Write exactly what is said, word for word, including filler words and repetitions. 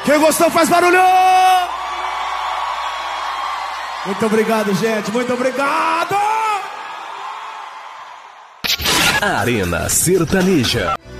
Quem gostou faz barulho! Muito obrigado, gente. Muito obrigado! Arena Sertaneja.